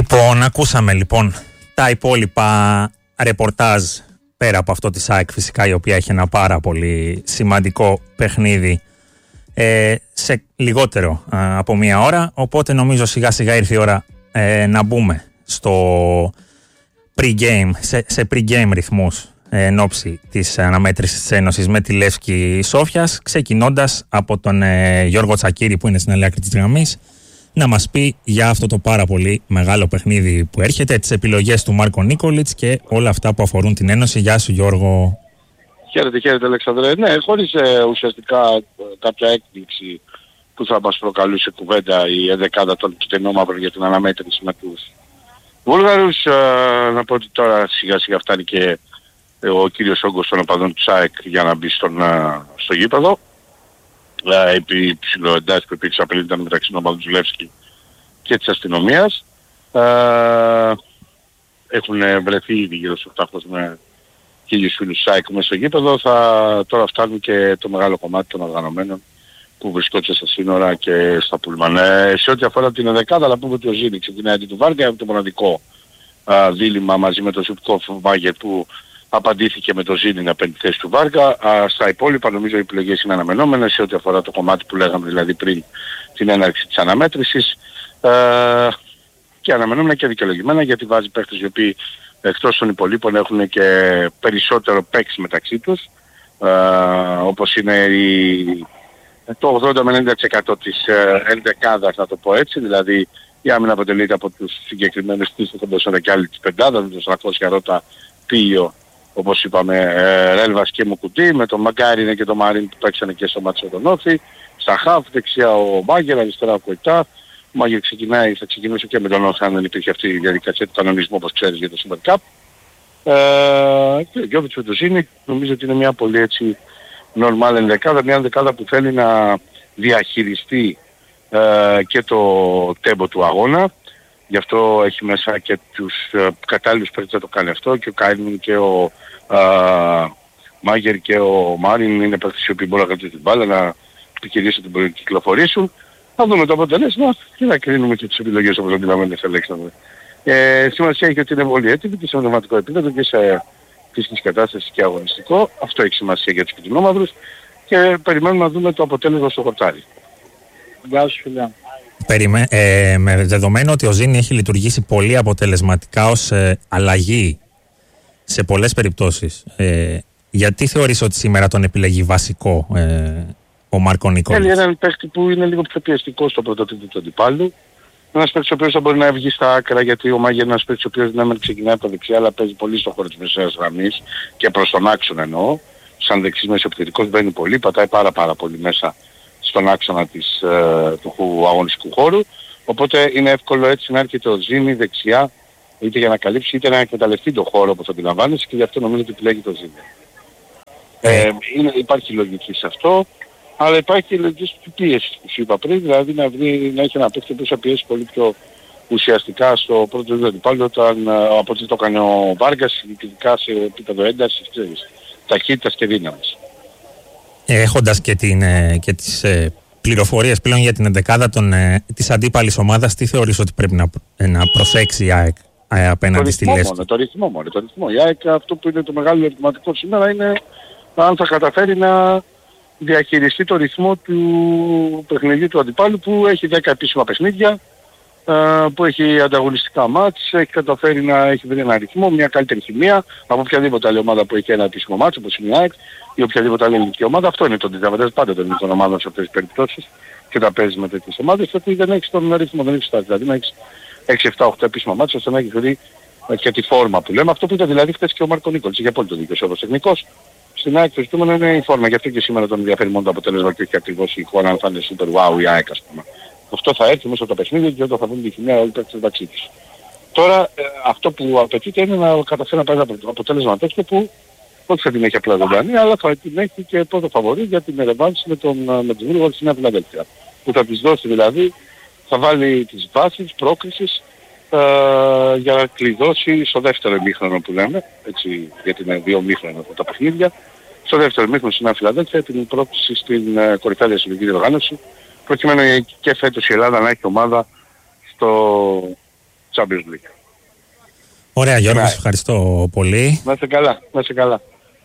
Λοιπόν, ακούσαμε τα υπόλοιπα ρεπορτάζ πέρα από αυτό της ΑΕΚ φυσικά, η οποία έχει ένα πάρα πολύ σημαντικό παιχνίδι σε λιγότερο από μία ώρα, οπότε νομίζω σιγά σιγά ήρθε η ώρα να μπούμε στο pre-game, σε pre-game ρυθμούς εν ώψη της αναμέτρησης της Ένωσης με τη Λεύσκη Σόφιας, ξεκινώντας από τον Γιώργο Τσακίρη που είναι στην άλλη άκρη της γραμμής να μας πει για αυτό το πάρα πολύ μεγάλο παιχνίδι που έρχεται, τις επιλογές του Μάρκο Νίκολιτς και όλα αυτά που αφορούν την Ένωση. Γεια σου Γιώργο. Χαίρετε Αλεξανδρέ. Ναι, χωρίς ουσιαστικά κάποια έκπληξη που θα μας προκαλούσε κουβέντα η ενδεκάδα των κυτρινόμαυρων για την αναμέτρηση με τους Βούλγαρους. Να πω ότι τώρα σιγά σιγά φτάνει και ο κύριος όγκος των οπαδών του ΣΑΕΚ για να μπει στο γήπεδο. Επί ψηλοεντάσεις που υπήρξε απελήτη μεταξύ των οπαδών του Λεύσκη και της αστυνομίας. Έχουν βρεθεί ήδη γύρω στους 800 με 1.000 φίλους ΣΑΕΚ μέσα στο γήπεδο. Τώρα φτάνουν και το μεγάλο κομμάτι των οργανωμένων που βρισκόντουσαν στα σύνορα και στα πούλμαν. Σε ό,τι αφορά την ενδεκάδα, αλλά πούμε ότι ο Ζήνη ξεκινάει αντί του Βάργα, το μοναδικό δίλημμα μαζί με τον Ζουπκόφ Μάγερ που απαντήθηκε με τον Ζήνη να παίρνει τη θέση του Βάργα. Στα υπόλοιπα νομίζω οι επιλογές είναι αναμενόμενες σε ό,τι αφορά το κομμάτι που λέγαμε δηλαδή πριν την έναρξη της αναμέτρησης. Και αναμενόμενα και δικαιολογημένα, γιατί βάζει παίχτες οι οποίοι εκτός των υπολείπων έχουν και περισσότερο παίξει μεταξύ τους, όπως είναι το 80 με 90% της ενδεκάδας, να το πω έτσι, δηλαδή η άμυνα αποτελείται από τους συγκεκριμένους τίτλους όπως είναι και άλλοι της πεντάδας, με τον Στρακώσια Ρώτα, Πίιο, όπως είπαμε, Ρέλβας και Μουκουτί, με τον Μακάρινε και τον Μαρίν που παίξανε και στο μάτσο τον Όφη, στα χαφ, δεξιά ο Μάγκερ, αριστερά ο Κοϊτά. Ο Μάγκερ θα ξεκινήσει και με τον Όφη αν δεν υπήρχε αυτή η διαδικασία του κανονισμού όπως ξέρεις για το Super Cup. Και ο Γιώβιτς με το Ζήνη νομίζω ότι είναι μια πολύ έτσι normal ενδεκάδα, μια ενδεκάδα που θέλει να διαχειριστεί και το τέμπο του αγώνα. Γι' αυτό έχει μέσα και τους κατάλληλους παίκτες να το κάνει αυτό, και ο Κάινιν και ο Μάγερ και ο Μάριν είναι παίκτες οι οποίοι μπορούν να κρατήσουν την μπάλα, να επιχειρήσουν την μπορεί να κυκλοφορήσουν. Θα δούμε το αποτέλεσμα και να κρίνουμε και τις επιλογές όπως αντιλαμβάνεσαι Αλέξανδρε. Σημασία έχει ότι είναι πολύ έτοιμοι και σε ονομαστικό επίπεδο και σε φυσικής κατάσταση και αγωνιστικό. Αυτό έχει σημασία για τους κυτρινόμαυρους και περιμένουμε να δούμε το αποτέλεσμα στο χορτάρι. Γεια σου φίλε. Με δεδομένο ότι ο Ζήνη έχει λειτουργήσει πολύ αποτελεσματικά ως αλλαγή σε πολλές περιπτώσεις, γιατί θεωρείς ότι σήμερα τον επιλεγεί βασικό ο Μάρκο Νίκολιτς? Θέλει έναν παίκτη που είναι λίγο πιο πιεστικό στο πρωτοτύπο του αντιπάλου. Ένας παίκτης ο οποίος θα μπορεί να βγει στα άκρα, γιατί ο Μάγερ είναι ένας παίκτης ο οποίος δεν ξεκινάει από τα δεξιά, αλλά παίζει πολύ στο χώρο της μεσαίας γραμμής και προς τον άξονα εννοώ. Σαν δεξής μεσοεπιθετικός μπαίνει πολύ, πατάει πάρα πολύ μέσα στον άξονα του αγωνιστικού χώρου. Οπότε είναι εύκολο έτσι να έρχεται ο Ζήνη δεξιά, είτε για να καλύψει είτε να εκμεταλλευτεί τον χώρο όπως αντιλαμβάνεσαι, και γι' αυτό νομίζω ότι επιλέγει το Ζήνη. Υπάρχει λογική σε αυτό, αλλά υπάρχει και λογική στην πίεση που σου είπα πριν, δηλαδή να έχει ένα παίκτη που θα πιέσει πολύ πιο ουσιαστικά στο πρώτο βίντεο του πάλι από ό,τι το έκανε ο Βάργας, ειδικά σε επίπεδο έντασης, ταχύτητας και δύναμης. Έχοντας και τις πληροφορίες πλέον για την ενδεκάδα της αντίπαλης ομάδας, τι θεωρείς ότι πρέπει να προσέξει η ΑΕΚ απέναντι στη Λεύσκη? Το ρυθμό. Η ΑΕΚ αυτό που είναι το μεγάλο ερωτηματικό σήμερα είναι αν θα καταφέρει να διαχειριστεί το ρυθμό του παιχνιδιού του αντιπάλου, που έχει 10 επίσημα παιχνίδια, που έχει ανταγωνιστικά μάτς, έχει καταφέρει να έχει βρει ένα ρυθμό, μια καλύτερη χημεία από οποιαδήποτε άλλη ομάδα που έχει ένα επίσημο μάτς, όπως είναι η ΑΕΚ ή οποιαδήποτε άλλη ελληνική ομάδα. Αυτό είναι το αντιδραβατές πάντα των ελληνικών ομάδων σε αυτές τις περιπτώσεις και τα παίζεις με τέτοιες ομάδες, ότι δεν έχεις τον ρυθμό, δεν έχεις δηλαδή να έχεις 6-7-8 επίσημα μάτς, ώστε να έχεις βρει και τη φόρμα που λέμε. Αυτό που ήταν δηλαδή χθες και ο Μάρκο Νίκολιτς, είχε απόλυτο δίκιο ως τεχνικός. Στην ΑΕΚ το ζητούμενο είναι η φόρμα, γι' αυτό και σήμερα τον ενδιαφέρει μόνο το αποτέλεσμα και όχι ακριβώς η εικόνα αν θα είναι super wow η ΑΕΚ, ας πούμε. Αυτό θα έρθει μέσα από τα παιχνίδια και όταν θα βρουν τη χημεία όλοι παίκτες μεταξύ τους. Τώρα αυτό που απαιτείται είναι να καταφέρει να πάρει ένα αποτέλεσμα τέτοιο που όχι θα την έχει απλά ζωντανή, αλλά θα την έχει και πρώτο φαβορί για την ρεβάνση με τους Βούλγαρους στη Νέα Φιλαδέλφια. Που θα της δώσει δηλαδή, θα βάλει τις βάσεις πρόκρισης για να κλειδώσει στο δεύτερο ημίχρονο που λέμε, έτσι, γιατί είναι 2 ημίχρονα από τα παιχνίδια, στο δεύτερο ημίχρονο στη Νέα Φιλαδέλφια την πρόκριση στην κορυφαία διασυλλογική διοργάνωση, προκειμένου και φέτος η Ελλάδα να έχει ομάδα Champions League. Ωραία Γιώργο, σε ευχαριστώ πολύ. Να είσαι καλά, να είσαι καλά.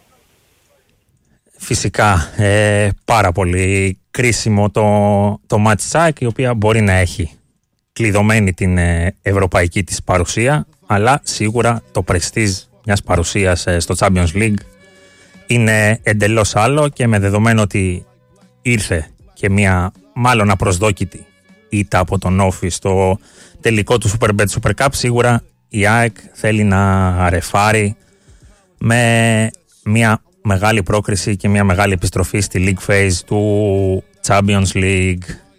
Φυσικά πάρα πολύ κρίσιμο το μάτς ΣΑΕΚ, η οποία μπορεί να έχει κλειδωμένη την ευρωπαϊκή της παρουσία, αλλά σίγουρα το πρεστίζ μιας παρουσίας στο Champions League είναι εντελώς άλλο, και με δεδομένο ότι ήρθε και μια μάλλον απροσδόκητη ήττα από τον Όφη στο τελικό του Superbet Super Cup, σίγουρα η ΑΕΚ θέλει να ρεφάρει με μια μεγάλη πρόκριση και μια μεγάλη επιστροφή στη League Phase του Champions League.